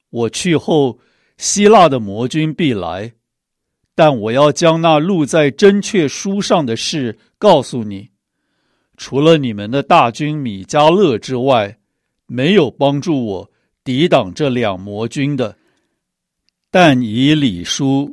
我去后，希腊的魔君必来，但我要将那录在真确书上的事告诉你。除了你们的大军米迦勒之外，没有帮助我抵挡这两魔君的。但以理书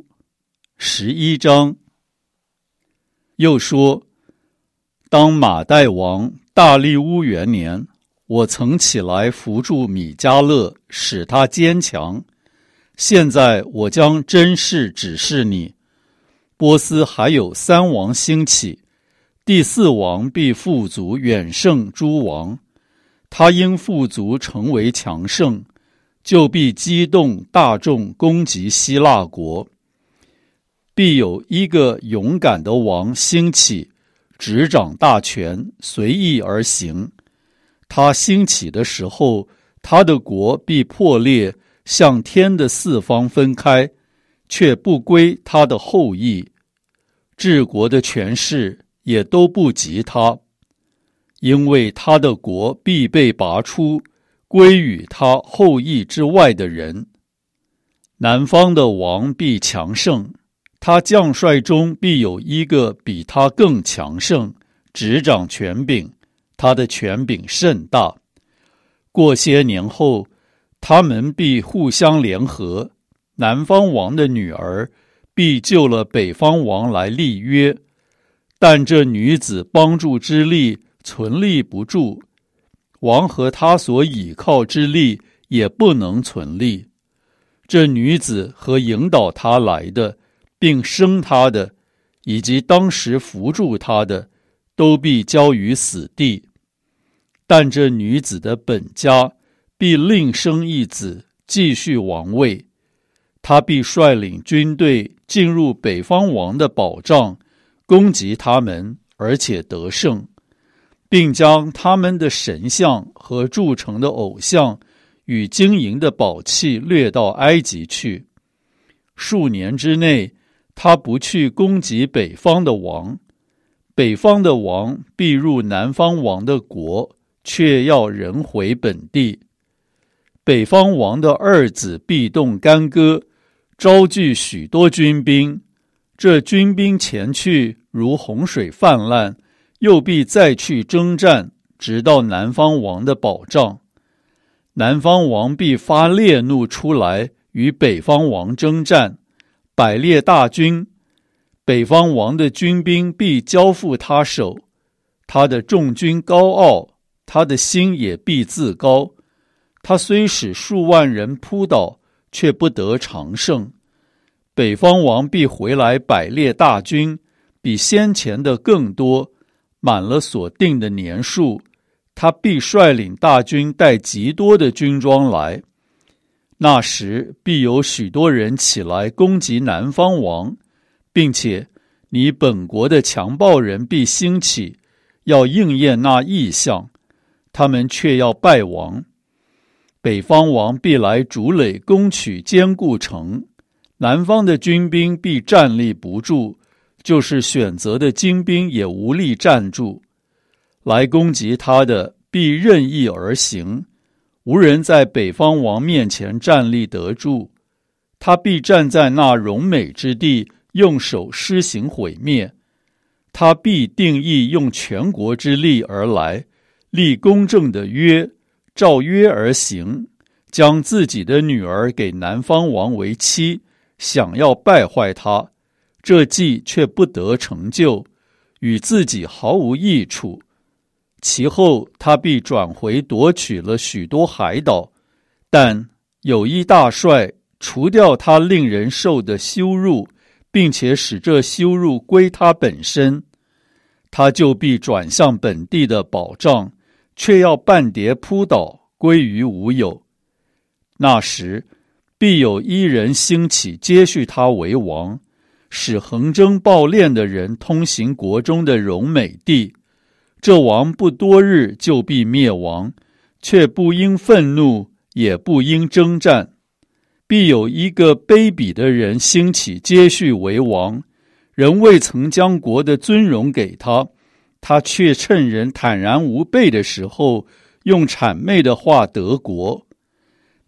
11章。又说，当马代王大利乌元年，我曾起来扶助米迦勒，使他坚强。现在我将真事指示你，波斯还有3王兴起，第4王必富足远胜诸王，他因富足成为强盛，就必激动大众攻击希腊国。必有一个勇敢的王兴起，执掌大权，随意而行。他兴起的时候，他的国必破裂，向天的4方分开，却不归他的后裔。治国的权势也都不及他，因为他的国必被拔出，归于他后裔之外的人。南方的王必强盛，他将帅中必有一个比他更强盛，执掌权柄，他的权柄甚大。过些年后，他们必互相联合，南方王的女儿必救了北方王来立约，但这女子帮助之力存立不住，王和他所倚靠之力也不能存立。这女子和引导她来的，并生她的，以及当时扶助她的，都必交于死地。但这女子的本家必另生一子，继续王位。他必率领军队进入北方王的保障，攻击他们，而且得胜，并将他们的神像和铸成的偶像与金银的宝器掠到埃及去。数年之内，他不去攻击北方的王，北方的王必入南方王的国，却要人回本地。北方王的儿子必动干戈，招聚许多军兵，这军兵前去如洪水泛滥，又必再去征战，直到南方王的保障。南方王必发烈怒出来，与北方王征战，摆列大军，北方王的军兵必交付他手。他的众军高傲，他的心也必自高。他虽使数万人扑倒，却不得长胜。北方王必回来摆列大军，比先前的更多，满了所定的年数。他必率领大军带极多的军装来。那时必有许多人起来攻击南方王，并且你本国的强暴人必兴起，要应验那异象，他们却要败亡。北方王必来筑垒攻取坚固城，南方的军兵必站立不住，就是选择的精兵也无力站住。来攻击他的必任意而行，无人在北方王面前站立得住。他必站在那荣美之地，用手施行毁灭。他必定义用全国之力而来，立公正的约，照约而行，将自己的女儿给南方王为妻，想要败坏他，这计却不得成就，与自己毫无益处。其后他必转回夺取了许多海岛，但有一大帅除掉他令人受的羞辱，并且使这羞辱归他本身，他就必转向本地的保障，却要半跌扑倒，归于无有。那时必有一人兴起接续他为王，使横征暴敛的人通行国中的荣美地。这王不多日就必灭亡，却不因愤怒，也不因征战。必有一个卑鄙的人兴起接续为王，人未曾将国的尊荣给他，他却趁人坦然无备的时候，用谄媚的话得国。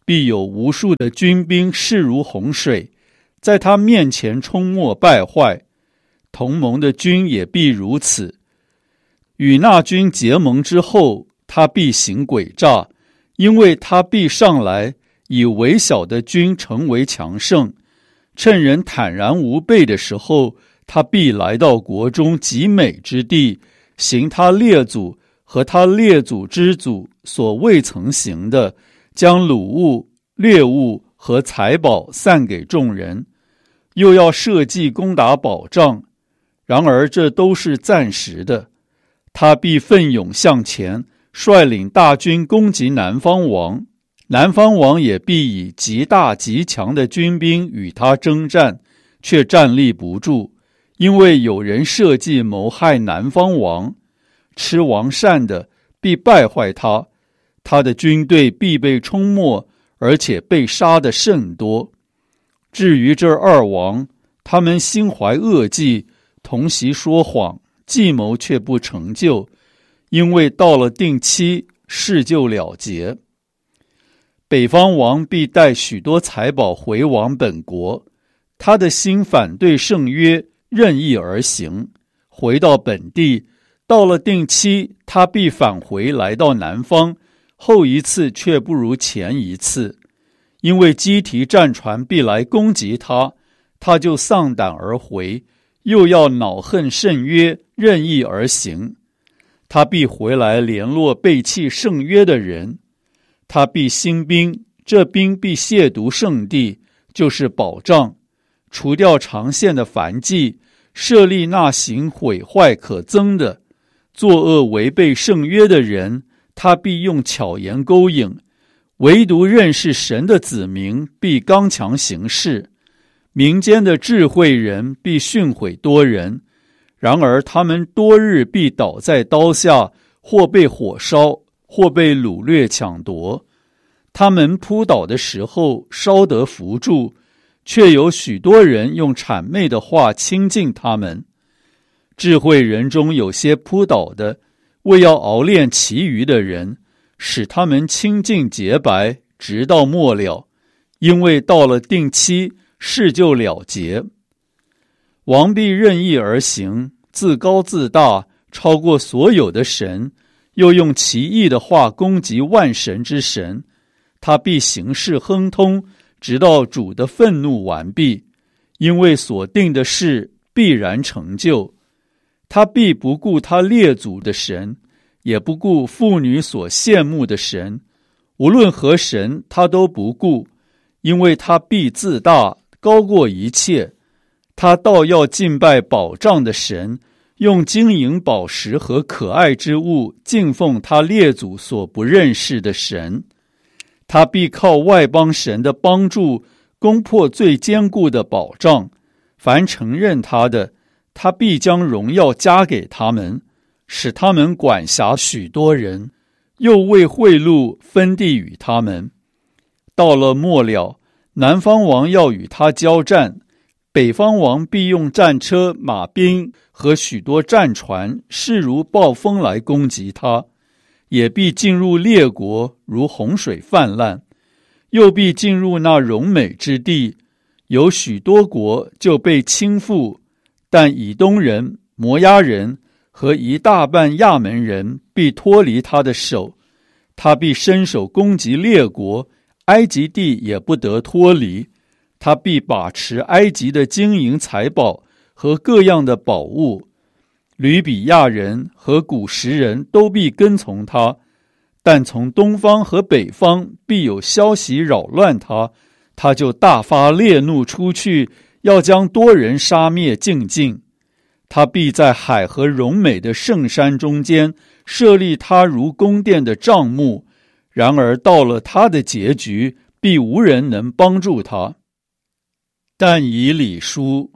必有无数的军兵势如洪水，在他面前冲没败坏。同盟的军也必如此。与那军结盟之后，他必行诡诈，因为他必上来，以微小的军成为强盛。趁人坦然无备的时候，他必来到国中极美之地，行他列祖和他列祖之祖所未曾行的，将掳物、掠物和财宝散给众人，又要设计攻打保障。然而这都是暂时的。他必奋勇向前，率领大军攻击南方王，南方王也必以极大极强的军兵与他征战，却站立不住，因为有人设计谋害南方王。吃王膳的必败坏他，他的军队必被冲没，而且被杀的甚多。至于这二王，他们心怀恶计，同席说谎，计谋却不成就，因为到了定期，事就了结。北方王必带许多财宝回往本国，他的心反对圣约，任意而行，回到本地。到了定期，他必返回来到南方，后一次却不如前一次，因为基提战船必来攻击他，他就丧胆而回，又要恼恨圣约，任意而行。他必回来联络背弃圣约的人，他必兴兵，这兵必亵渎圣地，就是保障，除掉长线的燔祭，设立那行毁坏可憎的，作恶违背圣约的人，他必用巧言勾引，唯独认识神的子民必刚强行事。民间的智慧人必训诲多人，然而他们多日必倒在刀下，或被火烧，或被掳掠抢夺。他们扑倒的时候稍得扶助，却有许多人用谄媚的话亲近他们。智慧人中有些扑倒的，为要熬炼其余的人，使他们清净洁白，直到末了，因为到了定期，事就了结。王必任意而行，自高自大，超过所有的神，又用奇异的话攻击万神之神。他必行事亨通，直到主的愤怒完毕，因为所定的事必然成就。他必不顾他列祖的神，也不顾妇女所羡慕的神，无论何神他都不顾，因为他必自大，高过一切。他倒要敬拜保障的神，用金银宝石和可爱之物敬奉他列祖所不认识的神。他必靠外邦神的帮助，攻破最坚固的保障。凡承认他的，他必将荣耀加给他们，使他们管辖许多人，又为贿赂分地与他们。到了末了，南方王要与他交战，北方王必用战车、马兵和许多战船，势如暴风来攻击他，也必进入列国，如洪水泛滥，又必进入那荣美之地，有许多国就被倾覆，但以东人、摩押人和一大半亚门人必脱离他的手，他必伸手攻击列国，埃及地也不得脱离。他必把持埃及的金银财宝和各样的宝物，吕比亚人和古时人都必跟从他，但从东方和北方必有消息扰乱他，他就大发烈怒出去，要将多人杀灭净尽。他必在海和荣美的圣山中间设立他如宫殿的帐幕，然而到了他的结局，必无人能帮助他。但以理书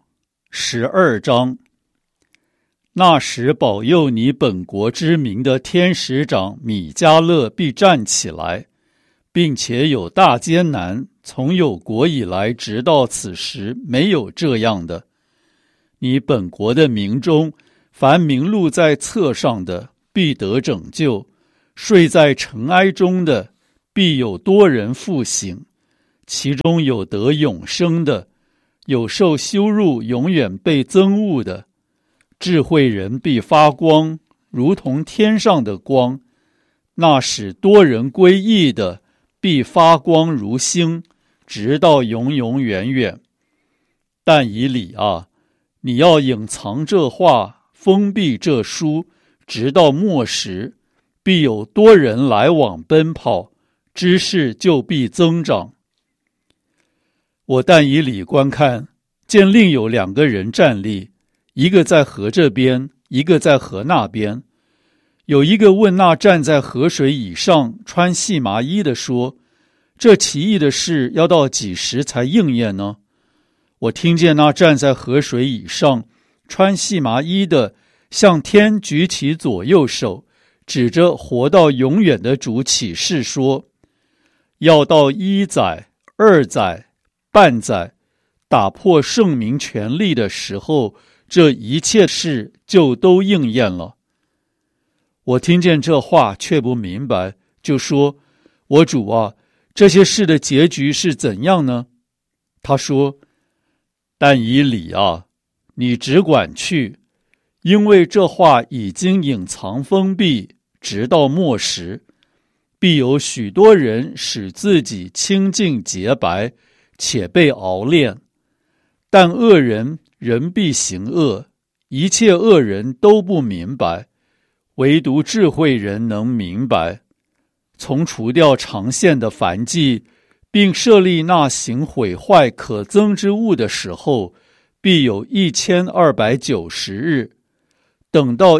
12章。那时保佑你本国之民的天使长米迦勒必站起来，并且有大艰难，从有国以来直到此时没有这样的。你本国的民中，凡名录在册上的必得拯救，睡在尘埃中的必有多人复醒，其中有得永生的，有受羞辱永远被憎恶的。智慧人必发光，如同天上的光；那使多人归义的，必发光如星，直到永永远远。但以理啊，你要隐藏这话，封闭这书，直到末时，必有多人来往奔跑，知识就必增长。我但以理观看，见另有2个人站立，一个在河这边，一个在河那边。有一个问那站在河水以上穿细麻衣的说，这奇异的事要到几时才应验呢？我听见那站在河水以上穿细麻衣的向天举起左右手，指着活到永远的主起誓说，要到1载、2载、半载，打破圣民权力的时候，这一切事就都应验了。我听见这话却不明白，就说，我主啊，这些事的结局是怎样呢？他说，但以理啊，你只管去，因为这话已经隐藏封闭，直到末时，必有许多人使自己清净洁白，且被熬炼。但恶人仍必行恶，一切恶人都不明白，唯独智慧人能明白。从除掉常现的燔祭，并设立那行毁坏可憎之物的时候，必有1290日。等到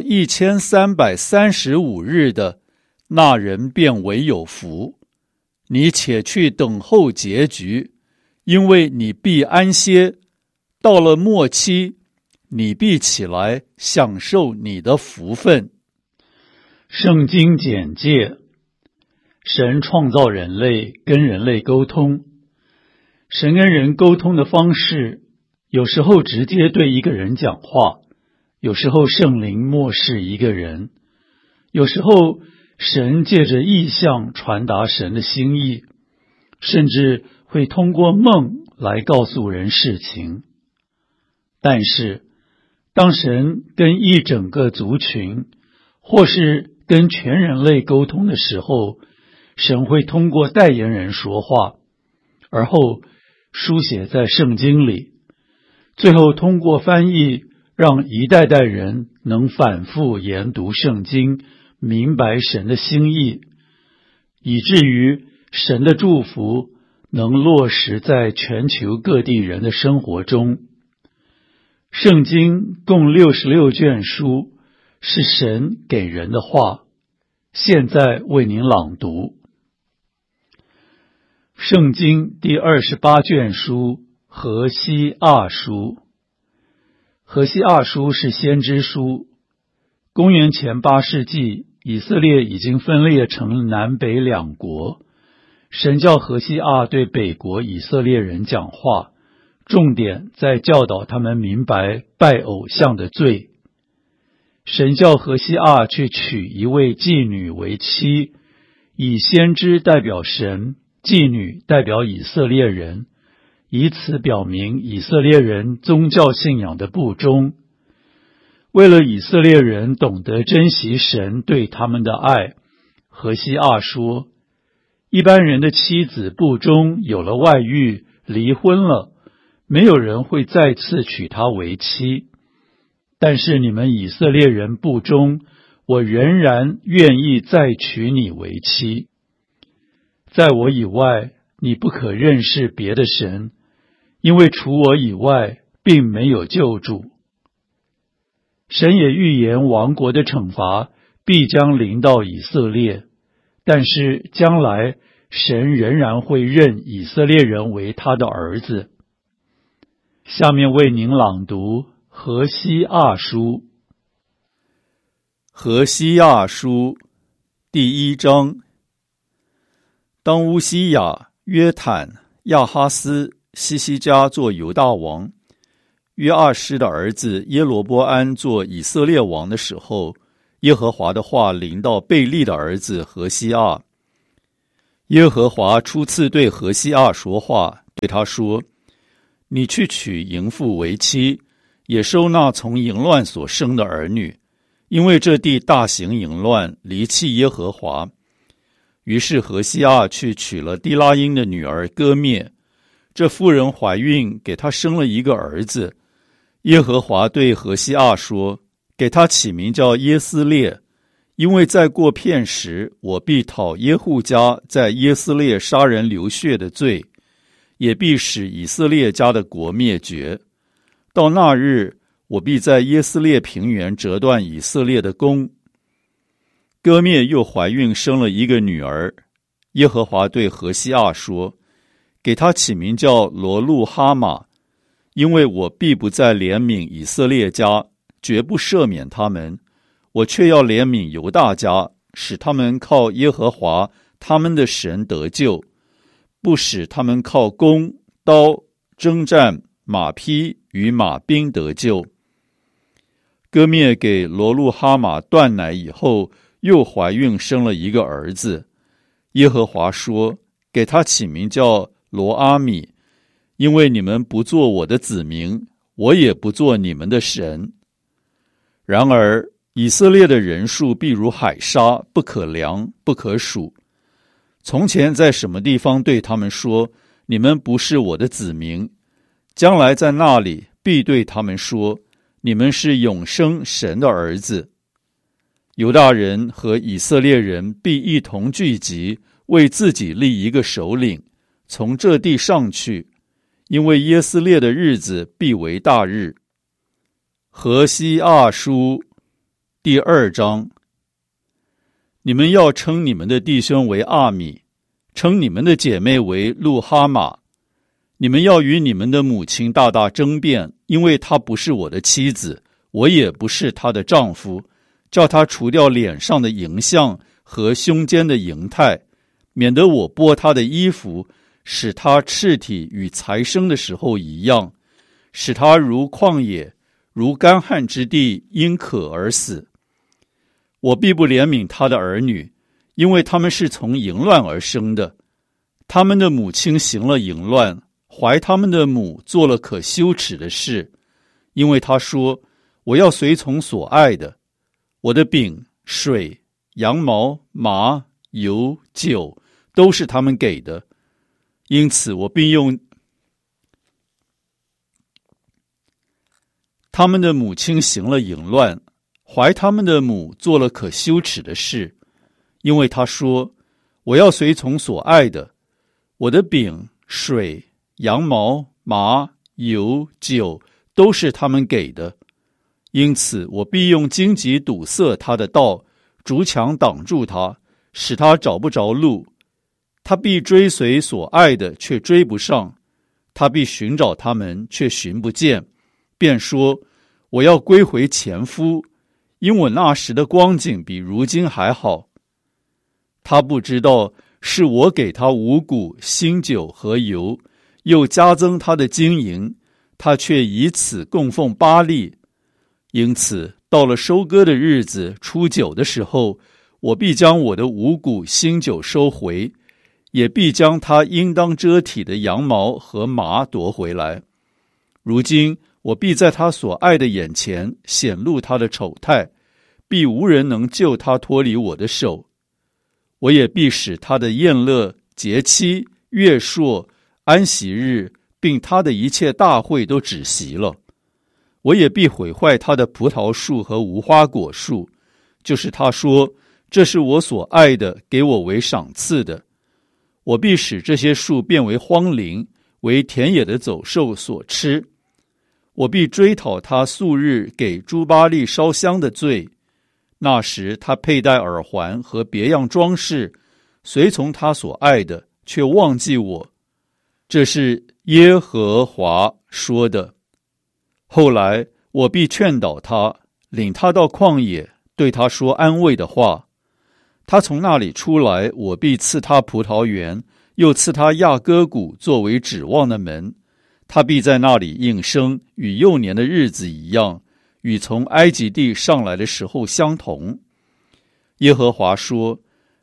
1335日的，那人便为有福。你且去等候结局，因为你必安歇。到了末期，你必起来享受你的福分。圣经简介：神创造人类，跟人类沟通。神跟人沟通的方式，有时候直接对一个人讲话，有时候圣灵默示一个人，有时候神借着异象传达神的心意，甚至会通过梦来告诉人事情。但是，当神跟一整个族群，或是跟全人类沟通的时候，神会通过代言人说话，而后书写在圣经里，最后通过翻译，让一代代人能反复研读圣经，明白神的心意，以至于神的祝福能落实在全球各地人的生活中。圣经共66卷书，是神给人的话。现在为您朗读。圣经第28卷书，何西阿书。何西阿书是先知书。公元前8世纪，以色列已经分裂成南北2国。神叫何西阿对北国以色列人讲话，重点在教导他们明白拜偶像的罪。神叫何西阿去娶一位妓女为妻，以先知代表神，妓女代表以色列人，以此表明以色列人宗教信仰的不忠。为了以色列人懂得珍惜神对他们的爱，何西阿说，一般人的妻子不忠，有了外遇，离婚了，没有人会再次娶她为妻。但是你们以色列人不忠，我仍然愿意再娶你为妻。在我以外，你不可认识别的神，因为除我以外，并没有救主。神也预言亡国的惩罚必将临到以色列，但是将来神仍然会认以色列人为他的儿子。下面为您朗读何西阿书。何西阿书第1章。当乌西雅、约坦、亚哈斯、西西家做犹大王，约二施的儿子耶罗波安做以色列王的时候，耶和华的话临到贝利的儿子何西阿。 耶和华初次对何西阿说话，对他说：你去娶淫妇为妻，也收纳从淫乱所生的儿女，因为这地大行淫乱，离弃耶和华。于是何西阿去娶了低拉音的女儿歌灭，这妇人怀孕，给他生了一个儿子。耶和华对何西阿说：给他起名叫耶斯列，因为再过片时，我必讨耶户家在耶斯列杀人流血的罪，也必使以色列家的国灭绝。到那日，我必在耶斯列平原折断以色列的弓。歌灭又怀孕生了一个女儿。耶和华对何西阿说：给他起名叫罗路哈玛，因为我必不再怜悯以色列家，绝不赦免他们，我却要怜悯犹大家，使他们靠耶和华他们的神得救，不使他们靠弓、刀、征战、马匹与马兵得救。歌灭给罗路哈玛断奶以后，又怀孕生了一个儿子。耶和华说：给他起名叫罗阿米，因为你们不做我的子民，我也不做你们的神。然而以色列的人数必如海沙，不可量，不可数。从前在什么地方对他们说，你们不是我的子民，将来在那里必对他们说，你们是永生神的儿子。犹大人和以色列人必一同聚集，为自己立一个首领，从这地上去，因为耶斯列的日子必为大日。何西阿书第2章。你们要称你们的弟兄为阿米，称你们的姐妹为路哈玛。你们要与你们的母亲大大争辩，因为她不是我的妻子，我也不是她的丈夫，叫她除掉脸上的淫相和胸间的淫态，免得我剥她的衣服，使她赤体与才生的时候一样，使她如旷野，如干旱之地，因渴而死。我必不怜悯他的儿女，因为他们是从淫乱而生的。他们的母亲行了淫乱，怀他们的母做了可羞耻的事。因为他说：我要随从所爱的，我的饼、水、羊毛、麻、油、酒都是他们给的。因此我必用他们的母亲行了淫乱，怀他们的母做了可羞耻的事。因为他说：我要随从所爱的，我的饼、水、羊毛、麻、油、酒都是他们给的。因此我必用荆棘堵塞他的道，竹墙挡住他，使他找不着路。他必追随所爱的，却追不上；他必寻找他们，却寻不见。便说：我要归回前夫，因我那时的光景比如今还好。他不知道是我给他五谷、新酒和油，又加增他的金银，他却以此供奉巴力。因此到了收割的日子，初9的时候，我必将我的五谷、新酒收回，也必将他应当遮体的羊毛和麻夺回来。如今我必在他所爱的眼前显露他的丑态，必无人能救他脱离我的手。我也必使他的宴乐、节期、月朔、安息日，并他的一切大会都止息了。我也必毁坏他的葡萄树和无花果树，就是他说：这是我所爱的，给我为赏赐的。我必使这些树变为荒林，为田野的走兽所吃。我必追讨他素日给诸巴力烧香的罪。那时他佩戴耳环和别样装饰，随从他所爱的，却忘记我。这是耶和华说的。后来我必劝导他，领他到旷野，对他说安慰的话。他从那里出来，我必赐他葡萄园，又赐他亚割谷作为指望的门。他必在那里应生，与幼年的日子一样，与从埃及地上来的时候相同。耶和华说：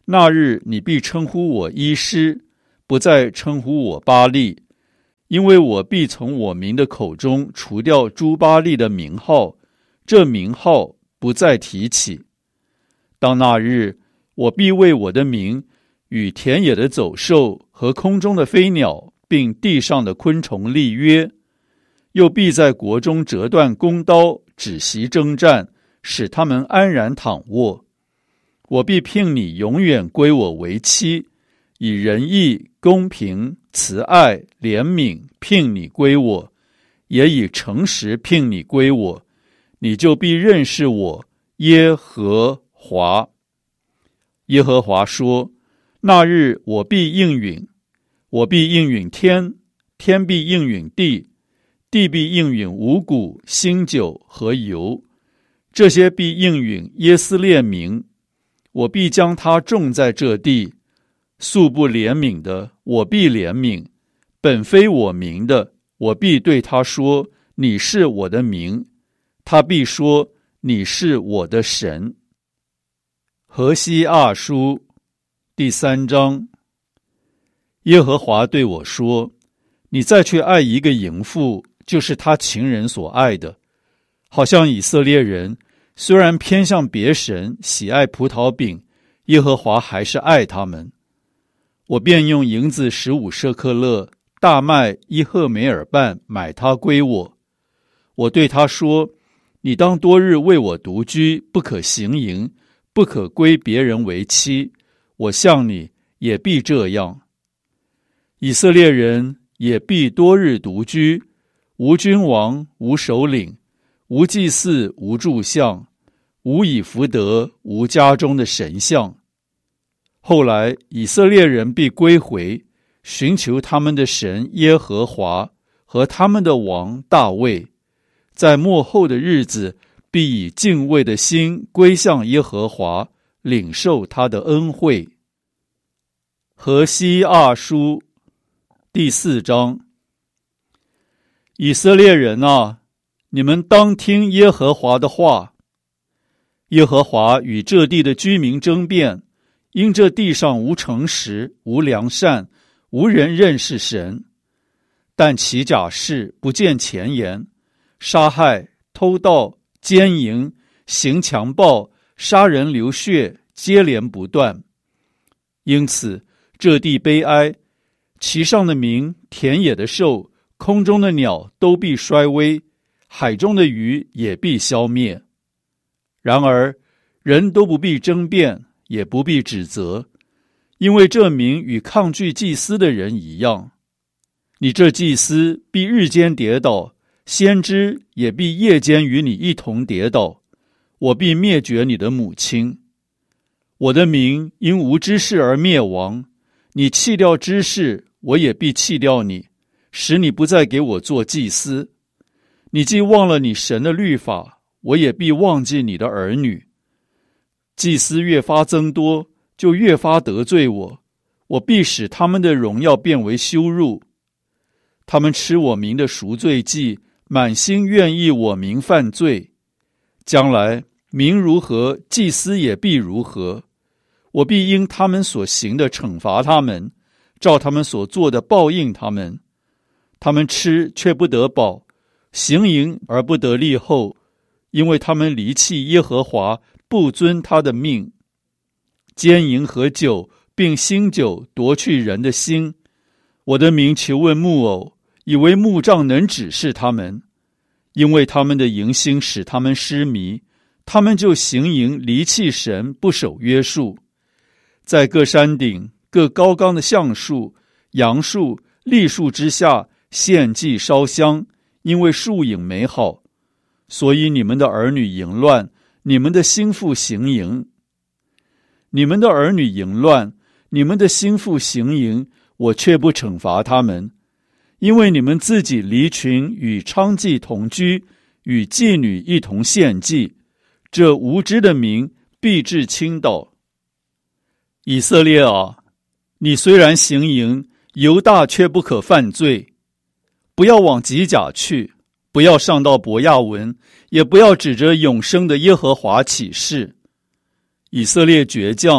那日你必称呼我医师，不再称呼我巴力，因为我必从我民的口中除掉诸巴力的名号，这名号不再提起。当那日，我必为我的名与田野的走兽和空中的飞鸟并地上的昆虫立约，又必在国中折断弓刀，止息征战，使他们安然躺卧。我必聘你永远归我为妻，以仁义、公平、慈爱、怜悯聘你归我，也以诚实聘你归我，你就必认识我耶和华。耶和华说，那日我必应允，我必应允天，天必应允地，地必应允五谷、新酒和油，这些必应允耶斯列民。我必将他种在这地，素不怜悯的，我必怜悯；本非我民的，我必对他说：你是我的民。他必说：你是我的神。何西阿书第3章。耶和华对我说：你再去爱一个淫妇，就是他情人所爱的，好像以色列人虽然偏向别神，喜爱葡萄饼，耶和华还是爱他们。我便用银子15舍克勒，大麦1赫梅尔半买他归我。我对他说：你当多日为我独居，不可行淫，不可归别人为妻。我向你也必这样。以色列人也必多日独居，无君王，无首领，无祭司，无柱像，无以弗得，无家中的神像。后来以色列人必归回，寻求他们的神耶和华和他们的王大卫，在末后的日子必以敬畏的心归向耶和华，领受他的恩惠。何西阿书第4章。以色列人啊，你们当听耶和华的话。耶和华与这地的居民争辩，因这地上无诚实，无良善，无人认识神。但起假誓，不见前言，杀害、偷盗、奸淫、行强暴、杀人流血，接连不断。因此这地悲哀，其上的民、田野的兽、空中的鸟都必衰微，海中的鱼也必消灭。然而人都不必争辩，也不必指责，因为这民与抗拒祭司的人一样。你这祭司必日间跌倒，先知也必夜间与你一同跌倒。我必灭绝你的母亲。我的民因无知识而灭亡，你弃掉知识，我也必弃掉你，使你不再给我做祭司。你既忘了你神的律法，我也必忘记你的儿女。祭司越发增多，就越发得罪我，我必使他们的荣耀变为羞辱。他们吃我民的赎罪祭，满心愿意我民犯罪。将来民如何，祭司也必如何。我必因他们所行的惩罚他们，照他们所做的报应他们。他们吃却不得饱，行淫而不得利后，因为他们离弃耶和华，不遵他的命。奸淫和酒并新酒夺去人的心。我的民求问木偶，以为木杖能指示他们，因为他们的淫心使他们失迷，他们就行淫，离弃神，不守约束。在各山顶、各高冈的橡树、杨树、栗树之下献祭烧香，因为树影美好。所以你们的儿女淫乱，你们的心腹行淫。你们的儿女淫乱，你们的心腹行淫，我却不惩罚他们，因为你们自己离群，与娼妓同居，与妓女一同献祭，这无知的民必至倾倒。以色列啊，你虽然行淫，犹大却不可犯罪。不要往吉甲去，不要上到伯亚文，也不要指着永生的耶和华起誓。以色列倔强，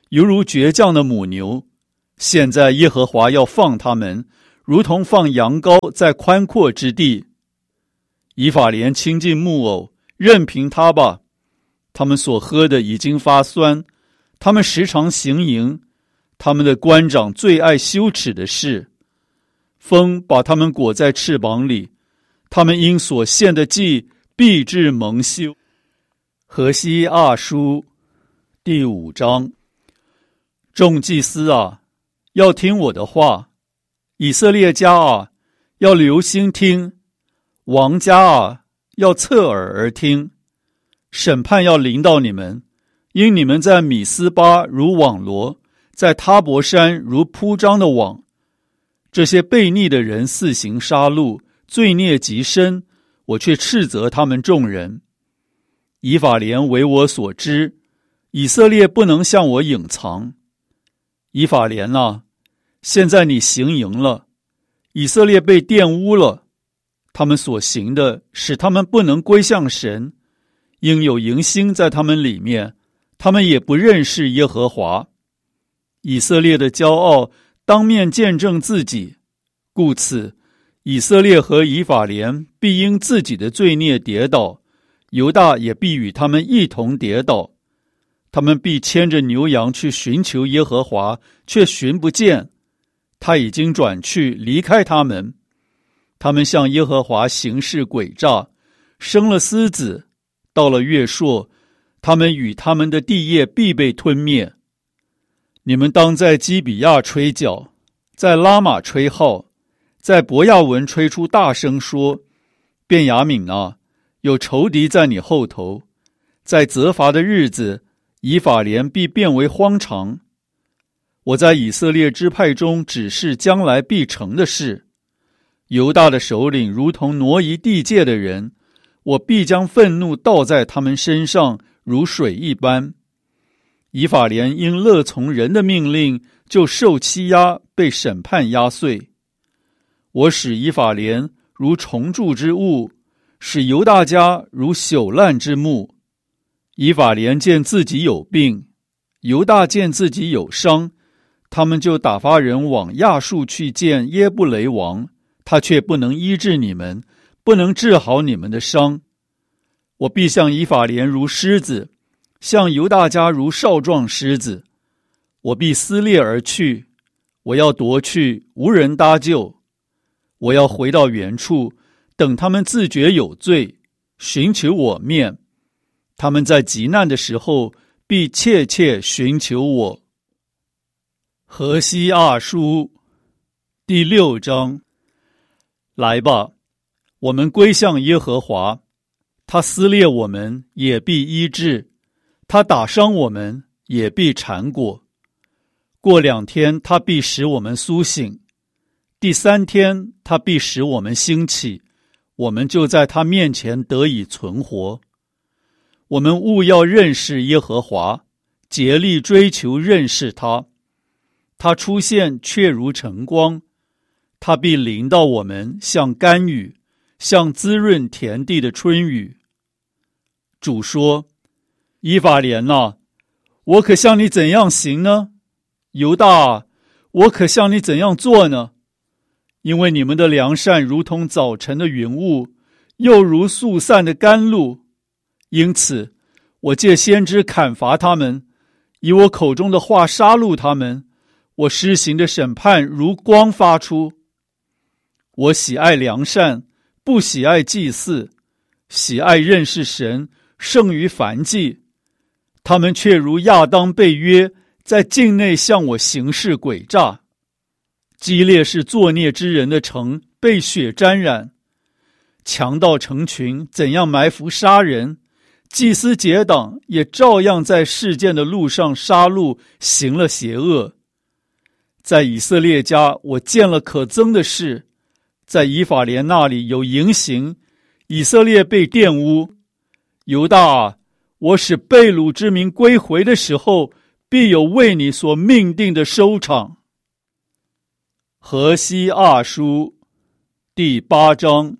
犹如倔强的母牛。现在耶和华要放他们，如同放羊羔在宽阔之地。以法莲亲近木偶，任凭他吧。他们所喝的已经发酸，他们时常行淫，他们的官长最爱羞耻的事。风把他们裹在翅膀里，他们因所献的祭必致蒙羞。何西阿书第5章。众祭司啊，要听我的话；以色列家啊，要留心听；王家啊，要侧耳而听。审判要临到你们，因你们在米斯巴如网罗，在他伯山如铺张的网。这些悖逆的人肆行杀戮，罪孽极深，我却斥责他们众人。以法莲为我所知，以色列不能向我隐藏。以法莲啊，现在你行淫了，以色列被玷污了，他们所行的使他们不能归向神，因有淫心在他们里面，他们也不认识耶和华。以色列的骄傲当面见证自己，故此以色列和以法莲必因自己的罪孽跌倒，犹大也必与他们一同跌倒。他们必牵着牛羊去寻求耶和华，却寻不见，他已经转去离开他们。他们向耶和华行事诡诈，生了狮子，到了月朔，他们与他们的地业必被吞灭。你们当在基比亚吹角，在拉玛吹号，在伯亚文吹出大声说：便雅悯啊，有仇敌在你后头。在责罚的日子，以法莲必变为荒场。我在以色列支派中指示将来必成的事。犹大的首领如同挪移地界的人，我必将愤怒倒在他们身上，如水一般。以法莲因乐从人的命令，就受欺压，被审判压碎。我使以法莲如虫蛀之物，使犹大家如朽烂之木。以法莲见自己有病，犹大见自己有伤，他们就打发人往亚述去见耶布雷王，他却不能医治你们，不能治好你们的伤。我必向以法莲如狮子，向犹大家如少壮狮子。我必撕裂而去，我要夺去，无人搭救。我要回到原处，等他们自觉有罪，寻求我面。他们在极难的时候，必切切寻求我。何西阿书第6章。来吧，我们归向耶和华，他撕裂我们，也必医治；他打伤我们，也必缠裹。过2天，他必使我们苏醒；第3天，他必使我们兴起，我们就在他面前得以存活。我们务要认识耶和华，竭力追求认识他。他出现却如晨光，他必临到我们，像甘雨，像滋润田地的春雨。主说：以法莲啊，我可向你怎样行呢？犹大啊，我可向你怎样做呢？因为你们的良善如同早晨的云雾，又如速散的甘露。因此，我借先知砍伐他们，以我口中的话杀戮他们。我施行的审判如光发出。我喜爱良善，不喜爱祭祀，喜爱认识神，胜于燔祭。他们却如亚当被约，在境内向我行事诡诈。基列是作孽之人的城，被血沾染。强盗成群，怎样埋伏杀人？祭司结党也照样在事件的路上杀戮，行了邪恶。在以色列家，我见了可憎的事，在以法莲那里有淫行，以色列被玷污。犹大啊，我使被掳之民归回的时候，必有为你所命定的收场。何西阿书第8章。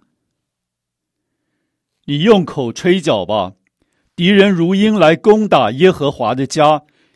你用口吹角吧，敌人如鹰来攻打耶和华的家，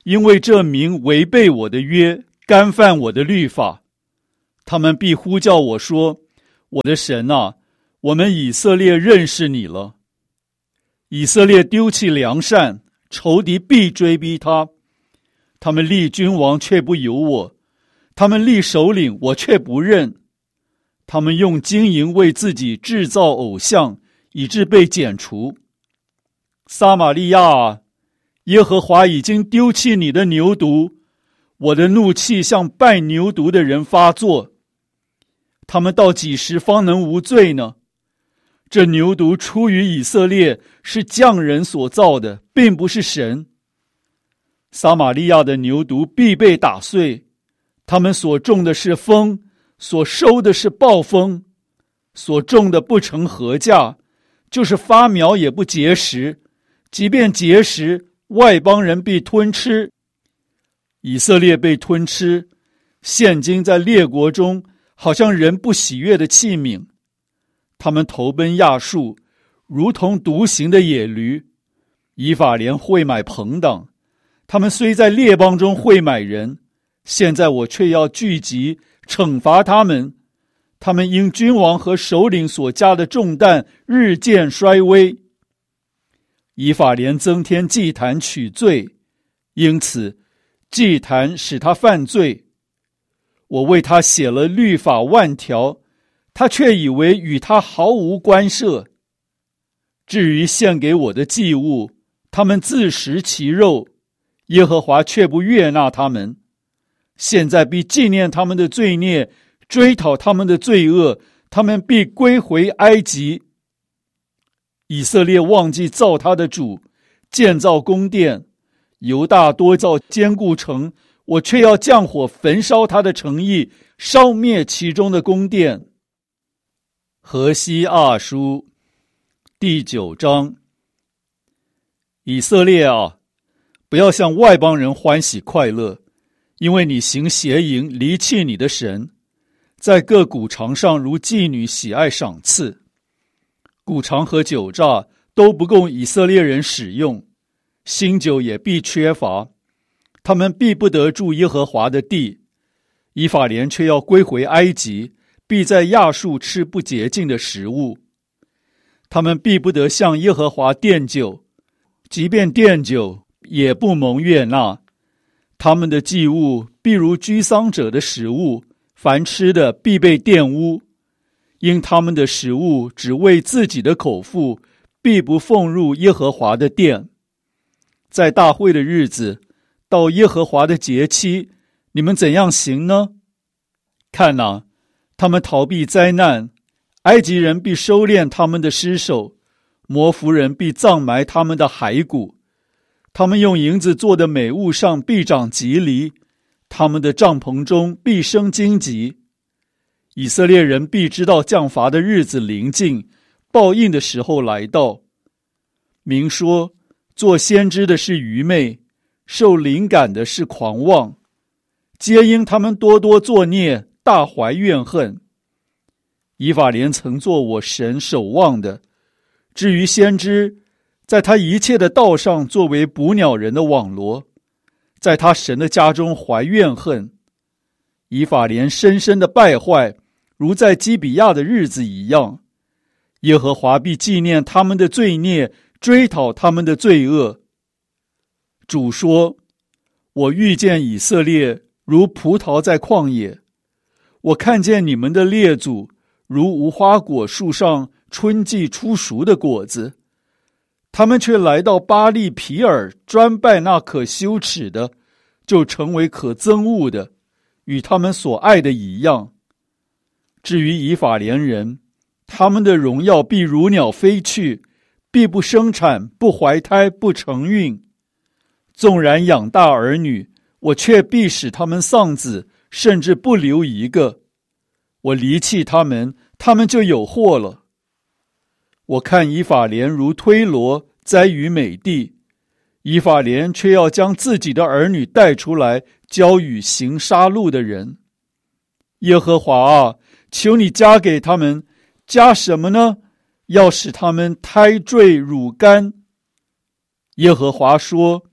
因为这民违背我的约，干犯我的律法。他们必呼叫我说，我的神啊，我们以色列认识你了。以色列丢弃良善，仇敌必追逼他。他们立君王却不由我，他们立首领我却不认。他们用金银为自己制造偶像，以致被剪除。撒玛利亚啊，耶和华已经丢弃你的牛犊，我的怒气向拜牛犊的人发作。他们到几时方能无罪呢？这牛犊出于以色列，是匠人所造的，并不是神。撒玛利亚的牛犊必被打碎，他们所种的是风，所收的是暴风，所种的不成禾稼，就是发苗也不结实，即便结实，外邦人必吞吃。以色列被吞吃，现今在列国中，好像人不喜悦的器皿。他们投奔亚述，如同独行的野驴。以法莲会买朋党，他们虽在列邦中会买人，现在我却要聚集惩罚他们。他们因君王和首领所加的重担日渐衰微。以法莲增添祭坛取罪，因此祭坛使他犯罪。我为他写了律法万条，他却以为与他毫无关涉。至于献给我的祭物，他们自食其肉，耶和华却不悦纳他们。现在必纪念他们的罪孽，追讨他们的罪恶，他们必归回埃及。以色列忘记造他的主，建造宫殿，犹大多造坚固城，我却要降火焚烧他的城邑，烧灭其中的宫殿。何西阿书第9章。以色列啊，不要向外邦人欢喜快乐，因为你行邪淫，离弃你的神，在各谷场上如妓女喜爱赏赐。谷场和酒榨都不供以色列人使用，新酒也必缺乏，他们必不得住耶和华的地。以法莲却要归回埃及，必在亚述吃不洁净的食物。他们必不得向耶和华奠酒，即便奠酒，也不蒙悦纳。他们的祭物必如居丧者的食物，凡吃的必被玷污。因他们的食物只为自己的口腹，必不奉入耶和华的殿。在大会的日子，到耶和华的节期，你们怎样行呢？看哪，他们逃避灾难，埃及人必收敛他们的尸首，摩弗人必葬埋他们的骸骨。他们用银子做的美物上必长棘藜，他们的帐篷中必生荆棘。以色列人必知道降罚的日子临近，报应的时候来到。明说，做先知的是愚昧，受灵感的是狂妄，皆因他们多多作孽，大怀怨恨。以法莲曾做我神守望的，至于先知，在他一切的道上作为捕鸟人的网罗，在他神的家中怀怨恨。以法莲深深的败坏，如在基比亚的日子一样。耶和华必纪念他们的罪孽，追讨他们的罪恶。主说，我遇见以色列如葡萄在旷野，我看见你们的列祖如无花果树上春季初熟的果子，他们却来到巴利皮尔，专拜那可羞耻的，就成为可憎恶的，与他们所爱的一样。至于以法莲人，他们的荣耀必如鸟飞去，必不生产，不怀胎，不成孕。纵然养大儿女，我却必使他们丧子，甚至不留一个。我离弃他们，他们就有祸了。我看以法莲如推罗，栽于美地，以法莲却要将自己的儿女带出来，交与行杀戮的人。耶和华啊，求你加给他们，加什么呢？要使他们胎坠乳干。耶和华说，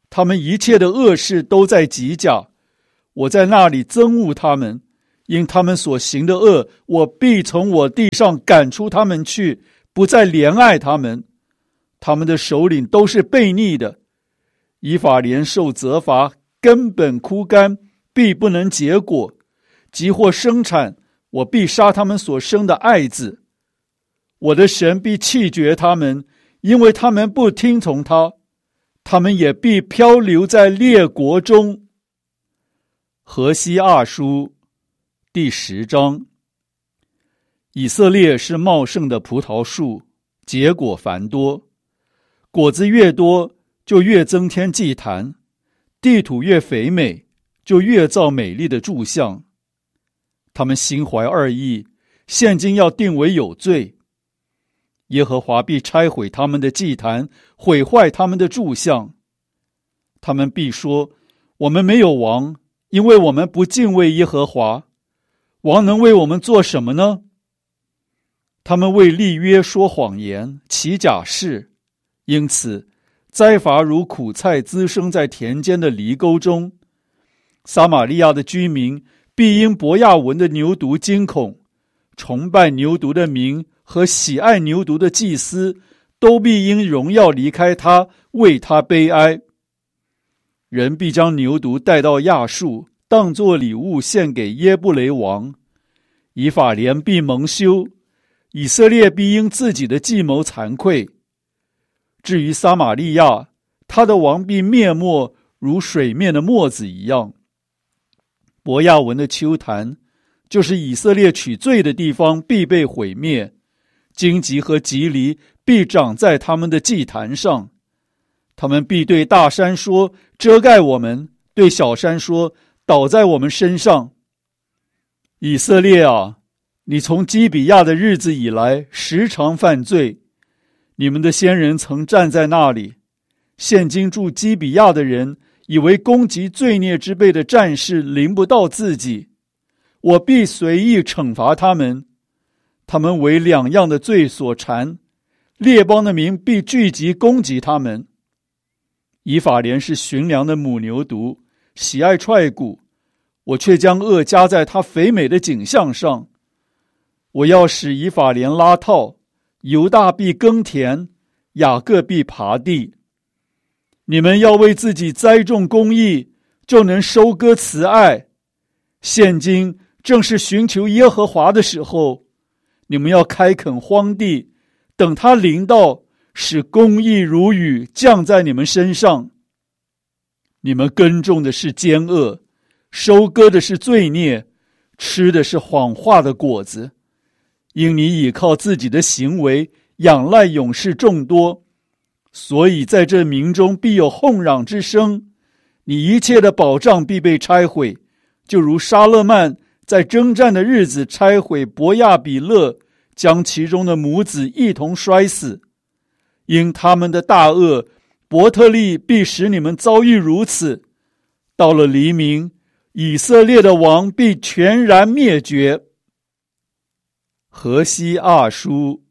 他们一切的恶事都在吉甲，我在那里憎恶他们，因他们所行的恶，我必从我地上赶出他们去，不再怜爱他们。他们的首领都是悖逆的，以法莲受责罚，根本枯干，必不能结果。即或生产，我必杀他们所生的爱子。我的神必弃绝他们，因为他们不听从他，他们也必漂流在列国中。何西阿书第10章。以色列是茂盛的葡萄树，结果繁多，果子越多，就越增添祭坛，地土越肥美，就越造美丽的柱像。他们心怀二意，现今要定为有罪。耶和华必拆毁他们的祭坛，毁坏他们的柱像。他们必说，我们没有王，因为我们不敬畏耶和华。王能为我们做什么呢？他们为立约说谎言，起假誓，因此灾罚如苦菜滋生在田间的犁沟中。撒玛利亚的居民必因伯亚文的牛犊惊恐，崇拜牛犊的民和喜爱牛犊的祭司都必因荣耀离开他，为他悲哀。人必将牛犊带到亚述，当作礼物献给耶布雷王。以法莲必蒙羞，以色列必因自己的计谋惭愧。至于撒玛利亚，他的王必灭没，如水面的沫子一样。伯亚文的丘坛，就是以色列取罪的地方，必被毁灭。荆棘和棘藜必长在他们的祭坛上。他们必对大山说，遮盖我们；对小山说，倒在我们身上。以色列啊，你从基比亚的日子以来，时常犯罪。你们的先人曾站在那里，现今住基比亚的人以为攻击罪孽之辈的战士临不到自己，我必随意惩罚他们。他们为两样的罪所缠，列邦的民必聚集攻击他们。以法莲是驯良的母牛犊，喜爱踹骨，我却将恶加在他肥美的颈项上。我要使以法莲拉套，犹大必耕田，雅各必耙地。你们要为自己栽种公义，就能收割慈爱。现今正是寻求耶和华的时候，你们要开垦荒地，等他临到，使公义如雨降在你们身上。你们耕种的是奸恶，收割的是罪孽，吃的是谎话的果子。因你倚靠自己的行为，仰赖勇士众多，所以在这民中必有哄嚷之声。你一切的保障必被拆毁，就如沙勒曼在征战的日子拆毁伯亚比勒，将其中的母子一同摔死。因他们的大恶，伯特利必使你们遭遇如此。到了黎明，以色列的王必全然灭绝。何西阿书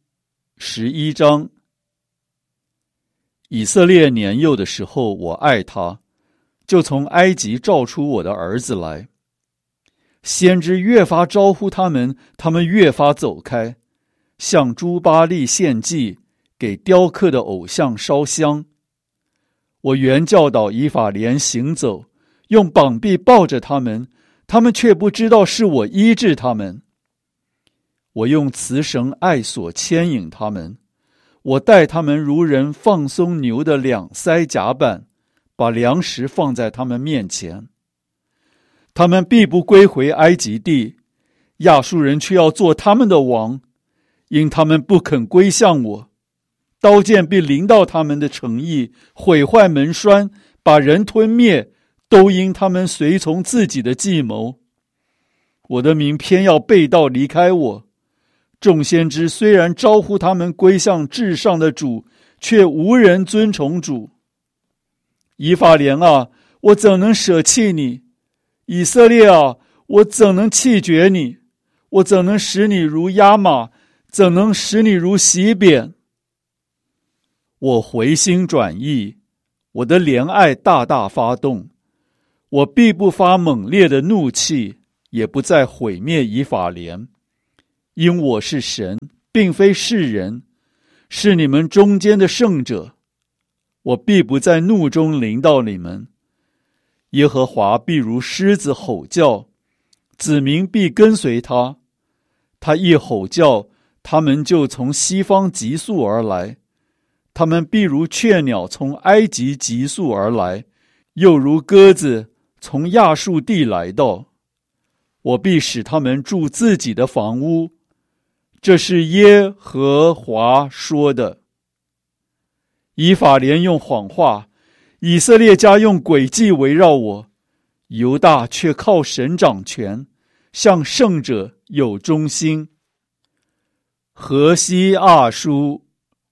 11章。以色列年幼的时候，我爱他，就从埃及召出我的儿子来。先知越发招呼他们，他们越发走开，向诸巴力献祭，给雕刻的偶像烧香。我原教导以法莲行走，用膀臂抱着他们，他们却不知道是我医治他们。我用慈绳爱索牵引他们，我待他们如人放松牛的两腮甲板，把粮食放在他们面前。他们必不归回埃及地，亚述人却要做他们的王，因他们不肯归向我。刀剑必临到他们的城邑，毁坏门栓，把人吞灭，都因他们随从自己的计谋。我的民偏要背道离开我，众先知虽然招呼他们归向至上的主，却无人尊崇主。以法莲啊，我怎能舍弃你？以色列啊，我怎能弃绝你？我怎能使你如亚玛？怎能使你如洗扁？我回心转意， 我的怜爱大大发动，我必不发猛烈的怒气，也不再毁灭以法莲，因我是神，并非世人，是你们中间的圣者。我必不在怒中临到你们。耶和华必如狮子吼叫，子民必跟随他。他一吼叫，他们就从西方急速而来。他们必如雀鸟从埃及急速而来，又如鸽子从亚述地来到。我必使他们住自己的房屋。这是耶和华说的。以法莲用谎话，以色列家用诡计围绕我，犹大却靠神掌权，向圣者有忠心。何西阿书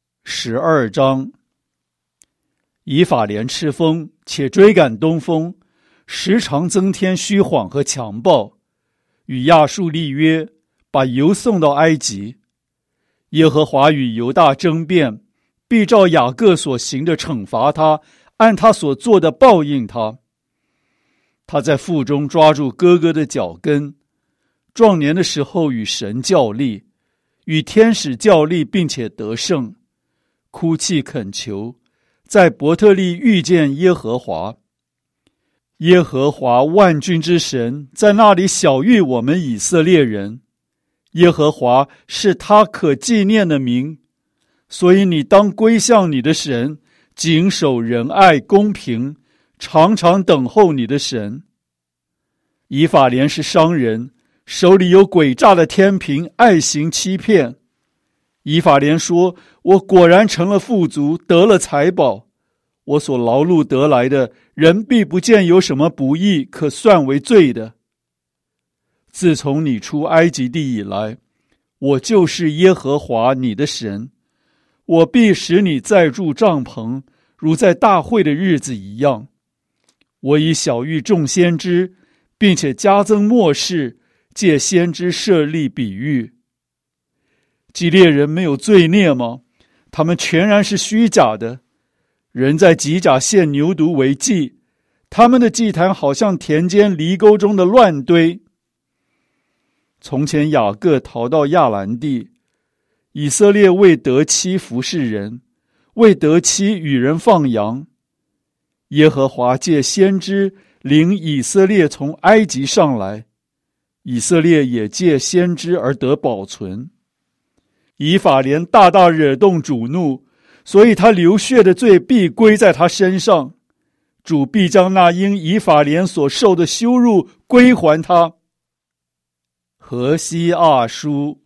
12章。以法莲吃风，且追赶东风，时常增添虚谎和强暴，与亚述立约，把油送到埃及。耶和华与犹大争辩，必照雅各所行的惩罚他，按他所做的报应他。他在腹中抓住哥哥的脚跟，壮年的时候与神较力，与天使较力，并且得胜，哭泣恳求，在伯特利遇见耶和华。耶和华万军之神在那里晓谕我们以色列人，耶和华是他可纪念的名，所以你当归向你的神，谨守仁爱公平，常常等候你的神。以法莲是商人，手里有诡诈的天平，爱行欺骗。以法莲说，我果然成了富足，得了财宝，我所劳碌得来的，人必不见有什么不义可算为罪的。自从你出埃及地以来，我就是耶和华你的神，我必使你再住帐篷，如在大会的日子一样。我已晓谕众先知，并且加增末世，借先知设立比喻。基列人没有罪孽吗？他们全然是虚假的。人在吉甲献牛犊为祭，他们的祭坛好像田间犁沟中的乱堆。从前雅各逃到亚兰地，以色列为得妻服侍人，为得妻与人放羊。耶和华借先知领以色列从埃及上来，以色列也借先知而得保存。以法莲大大惹动主怒，所以他流血的罪必归在他身上，主必将那因以法莲所受的羞辱归还他。何西阿书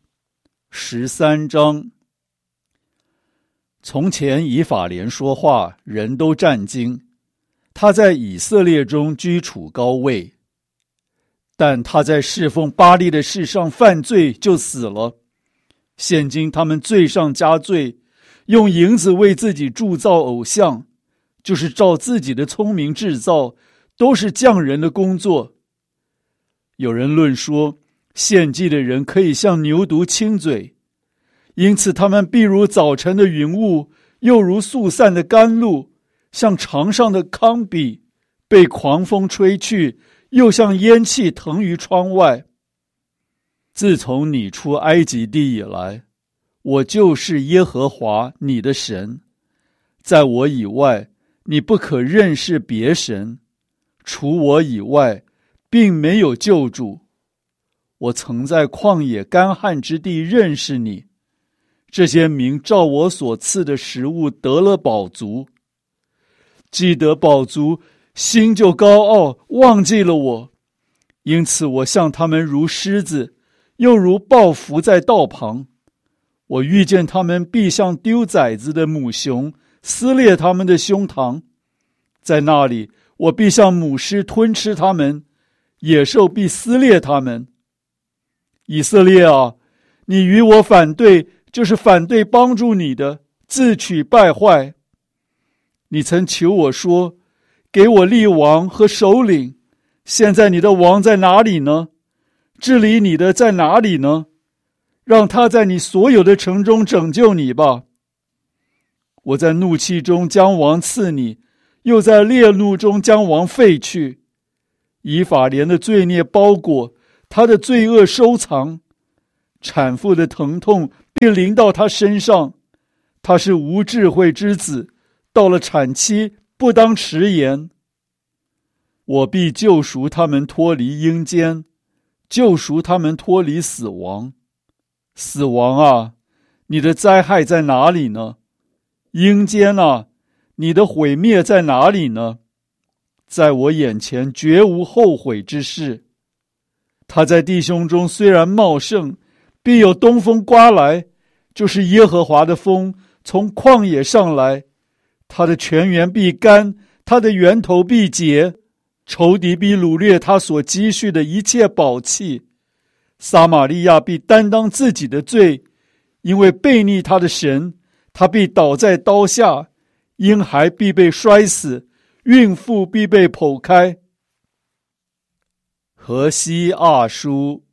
13章。从前以法莲说话，人都战惊，他在以色列中居处高位，但他在侍奉巴力的事上犯罪，就死了。现今他们罪上加罪，用银子为自己铸造偶像，就是照自己的聪明制造，都是匠人的工作。有人论说，献祭的人可以像牛犊亲嘴，因此他们必如早晨的云雾，又如速散的甘露，像场上的糠秕，被狂风吹去，又像烟气腾于窗外。自从你出埃及地以来，我就是耶和华你的神，在我以外，你不可认识别神，除我以外，并没有救主。我曾在旷野干旱之地认识你，这些民照我所赐的食物得了饱足。既得饱足，心就高傲，忘记了我。因此我向他们如狮子，又如豹伏在道旁。我遇见他们，必像丢崽子的母熊，撕裂他们的胸膛。在那里，我必像母狮吞吃他们，野兽必撕裂他们。以色列啊，你与我反对，就是反对帮助你的，自取败坏。你曾求我说，给我立王和首领，现在你的王在哪里呢？治理你的在哪里呢？让他在你所有的城中拯救你吧。我在怒气中将王赐你， 又在烈怒中将王废去。以法莲的罪孽包裹，他的罪恶收藏，产妇的疼痛必临到他身上。他是无智慧之子，到了产期不当迟延。我必救赎他们脱离阴间，救赎他们脱离死亡。死亡啊，你的灾害在哪里呢？阴间啊，你的毁灭在哪里呢？在我眼前绝无后悔之事。他在弟兄中虽然茂盛，必有东风刮来，就是耶和华的风从旷野上来。他的泉源必干，他的源头必竭。仇敌必掳掠他所积蓄的一切宝器。撒玛利亚必担当自己的罪，因为悖逆他的神，他必倒在刀下。婴孩必被摔死，孕妇必被剖开。何西阿书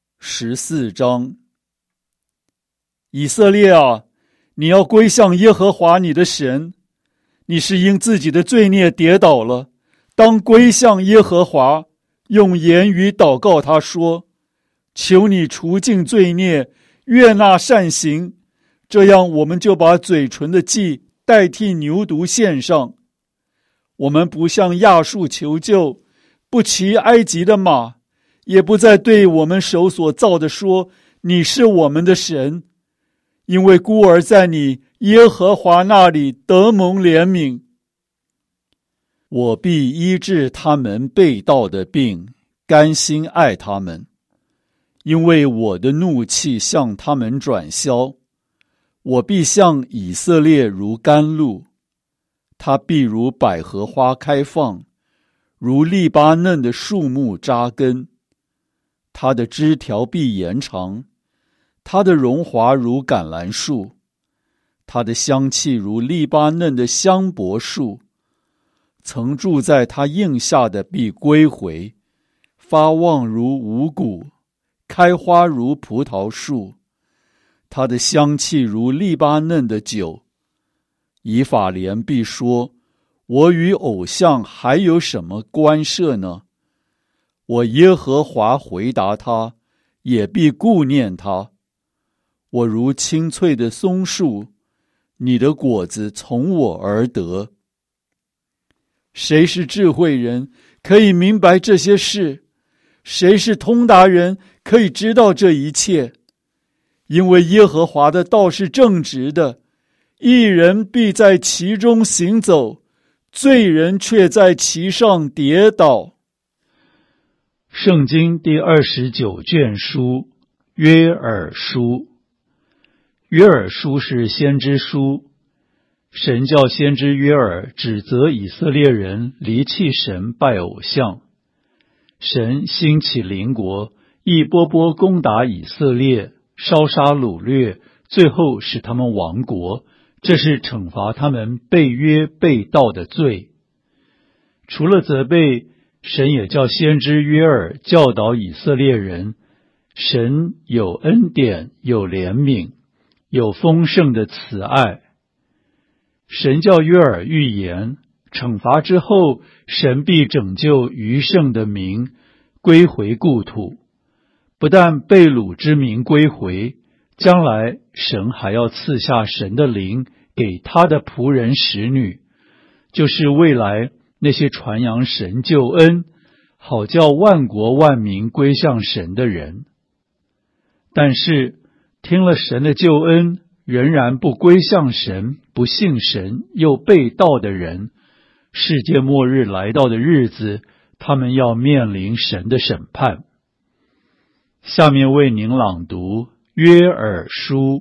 14章。以色列啊，你要归向耶和华你的神。你是因自己的罪孽跌倒了，当归向耶和华，用言语祷告他说：求你除尽罪孽，悦纳善行，这样我们就把嘴唇的祭代替牛犊献上。我们不向亚述求救，不骑埃及的马，也不再对我们手所造的说：你是我们的神。因为孤儿在你耶和华那里得蒙怜悯。我必医治他们背道的病，甘心爱他们。因为我的怒气向他们转消，我必向以色列如甘露，他必如百合花开放，如利巴嫩的树木扎根。他的枝条必延长，他的荣华如橄榄树，他的香气如利巴嫩的香柏树。曾住在他荫下的必归回，发旺如五谷，开花如葡萄树。它的香气如利巴嫩的酒。以法莲必说：我与偶像还有什么关涉呢？我耶和华回答他，也必顾念他。我如青翠的松树，你的果子从我而得。谁是智慧人，可以明白这些事？谁是通达人，可以知道这一切？因为耶和华的道是正直的，义人必在其中行走，罪人却在其上跌倒。圣经第29卷书，约珥书。约珥书是先知书。神叫先知约珥指责以色列人离弃神，拜偶像。神兴起邻国，一波波攻打以色列，烧杀掳掠，最后使他们亡国。这是惩罚他们背约背道的罪。除了责备，神也叫先知约珥教导以色列人，神有恩典，有怜悯，有丰盛的慈爱。神叫约珥预言，惩罚之后，神必拯救余剩的民，归回故土。不但被掳之民归回，将来神还要赐下神的灵给他的仆人使女，就是未来那些传扬神救恩，好叫万国万民归向神的人。但是听了神的救恩，仍然不归向神，不信神，又背道的人，世界末日来到的日子，他们要面临神的审判。下面为您朗读约珥书。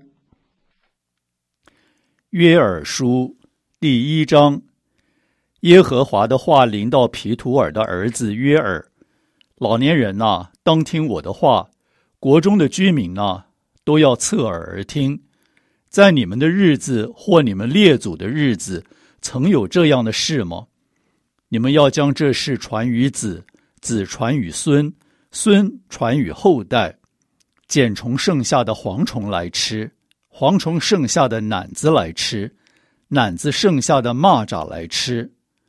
约珥书第1章。耶和华的话临到毗土珥的儿子约珥：老年人啊，当听我的话；国中的居民啊，都要侧耳而听。在你们的日子或你们列祖的日子，曾有这样的事吗？你们要将这事传于子，子传于孙，孙传于后代。茧虫剩下的蝗虫来吃，蝗虫剩下的蝻子来吃，蝻子剩下的蚂蚱来吃。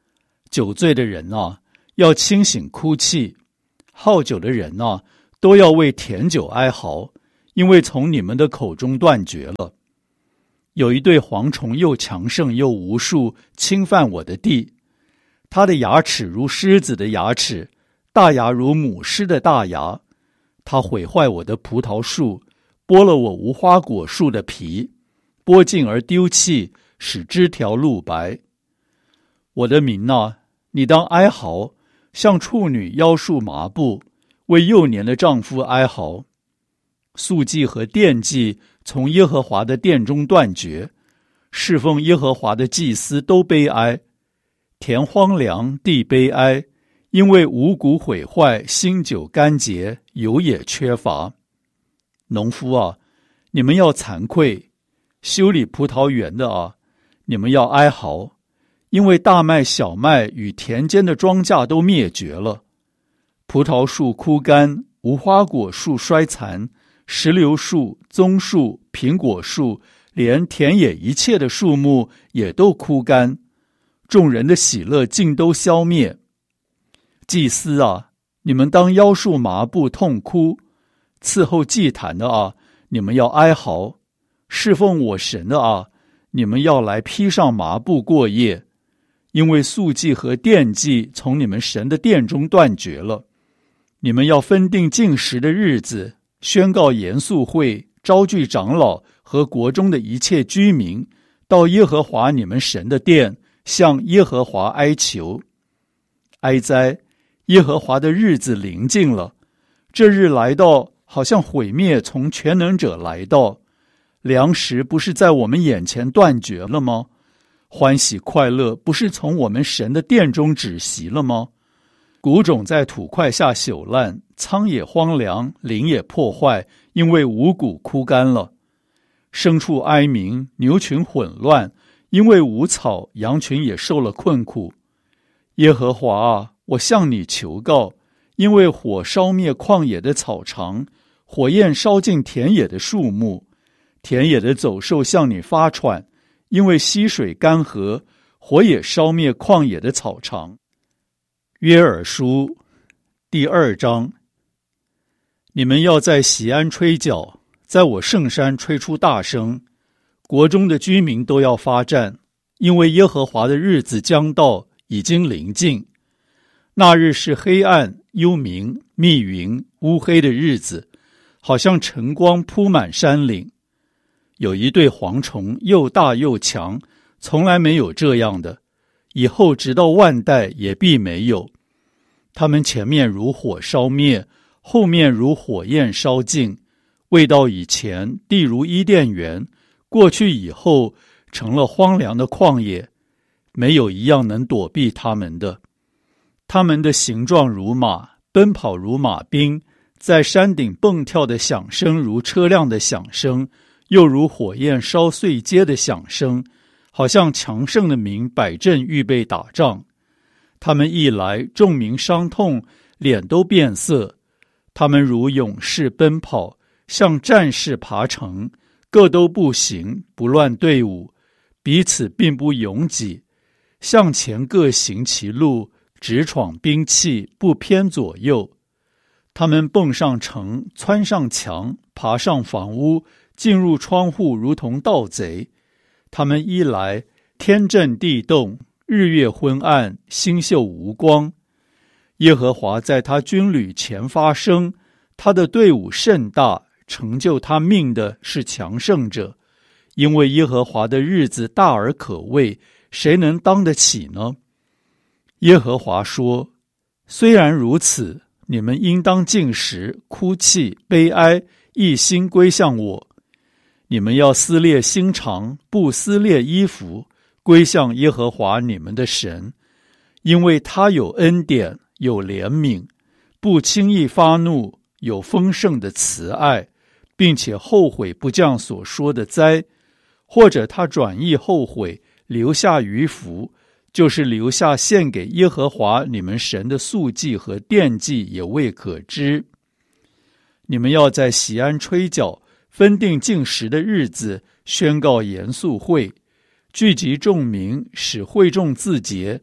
酒醉的人啊，要清醒哭泣；好酒的人啊，都要为甜酒哀嚎，因为从你们的口中断绝了。有一对蝗虫，又强盛又无数，侵犯我的地。它的牙齿如狮子的牙齿，大牙如母狮的大牙。它毁坏我的葡萄树，剥了我无花果树的皮，剥尽而丢弃，使枝条露白。我的民啊，你当哀嚎，像处女腰束麻布，为幼年的丈夫哀嚎。素祭和奠祭从耶和华的殿中断绝，侍奉耶和华的祭司都悲哀。田荒凉，地悲哀，因为五谷毁坏，新酒干结，油也缺乏。农夫啊，你们要惭愧；修理葡萄园的啊，你们要哀嚎，因为大麦、小麦与田间的庄稼都灭绝了。葡萄树枯干，无花果树衰残，石榴树、棕树、苹果树，连田野一切的树木也都枯干。众人的喜乐尽都消灭。祭司啊，你们当腰束麻布痛哭；伺候祭坛的啊，你们要哀嚎；侍奉我神的啊，你们要来披上麻布过夜。因为素祭和奠祭从你们神的殿中断绝了。你们要分定禁食的日子，宣告严肃会，招聚长老和国中的一切居民，到耶和华你们神的殿，向耶和华哀求。哀哉！耶和华的日子临近了，这日来到，好像毁灭从全能者来到。粮食不是在我们眼前断绝了吗？欢喜快乐不是从我们神的殿中止息了吗？谷种在土块下朽烂，仓也荒凉，林也破坏，因为五谷枯干了。牲畜哀鸣，牛群混乱，因为无草，羊群也受了困苦。耶和华啊，我向你求告，因为火烧灭旷野的草场，火焰烧尽田野的树木，田野的走兽向你发喘，因为溪水干涸，火也烧灭旷野的草场。约珥书第2章。你们要在锡安吹角，在我圣山吹出大声，国中的居民都要发战，因为耶和华的日子将到，已经临近。那日是黑暗、幽冥、密云、乌黑的日子，好像晨光铺满山岭。有一对蝗虫，又大又强，从来没有这样的，以后直到万代也必没有。他们前面如火烧灭，后面如火焰烧尽。未到以前，地如伊甸园；过去以后，成了荒凉的旷野，没有一样能躲避他们的。他们的形状如马，奔跑如马兵，在山顶蹦跳的响声如车辆的响声，又如火焰烧碎街的响声，好像强盛的民摆阵预备打仗。他们一来，众民伤痛，脸都变色。他们如勇士奔跑，像战士爬城，各都步行，不乱队伍，彼此并不拥挤，向前各行其路，直闯兵器，不偏左右。他们蹦上城，窜上墙，爬上房屋，进入窗户，如同盗贼。他们一来，天震地动，日月昏暗，星宿无光。耶和华在他军旅前发声，他的队伍甚大，成就他命的是强盛者。因为耶和华的日子大而可畏，谁能当得起呢？耶和华说，虽然如此，你们应当禁食，哭泣，悲哀，一心归向我。你们要撕裂心肠，不撕裂衣服，归向耶和华你们的神，因为他有恩典，有怜悯，不轻易发怒，有丰盛的慈爱，并且后悔不降所说的灾，或者他转意后悔，留下余福，就是留下献给耶和华你们神的素祭和奠祭，也未可知。你们要在锡安吹角，分定禁食的日子，宣告严肃会，聚集众民，使会众自洁，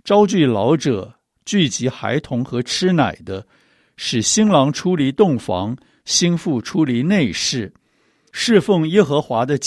招聚老者，聚集孩童和吃奶的，使新郎出离洞房，新妇出离内室，侍奉耶和华的